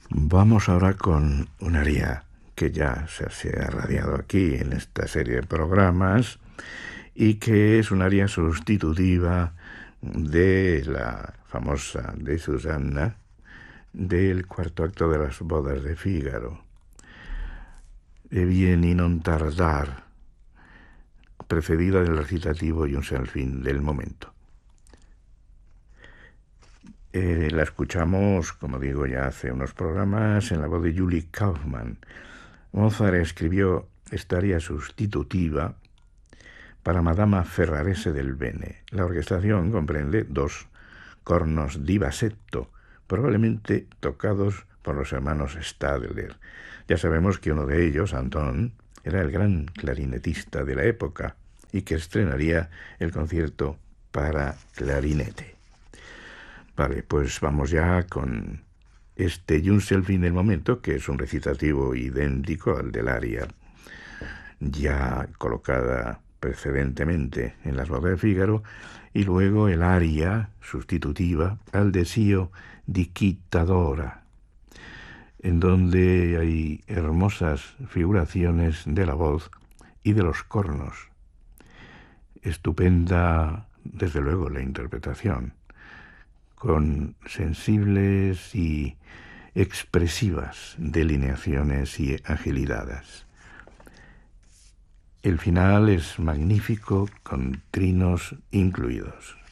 Vamos ahora con un aria que ya se ha radiado aquí en esta serie de programas y que es un aria sustitutiva de la famosa de Susanna del cuarto acto de las bodas de Fígaro. E vieni non tardar, precedida del recitativo y un fin del momento. La escuchamos, como digo, ya hace unos programas en la voz de Julie Kaufmann. Mozart escribió esta aria sustitutiva para Madama Ferrarese del Bene. La orquestación comprende 2 cornos di bassetto, probablemente tocados por los hermanos Stadler. Ya sabemos que uno de ellos, Anton, era el gran clarinetista de la época y que estrenaría el concierto para clarinete. Vale, pues vamos ya con este Giunse el fin del momento, que es un recitativo idéntico al del aria ya colocada precedentemente en las bodas de Fígaro, y luego el aria sustitutiva al desío di Quittadora, en donde hay hermosas figuraciones de la voz y de los cornos. Estupenda, desde luego, la interpretación, con sensibles y expresivas delineaciones y agilidades. El final es magnífico, con trinos incluidos.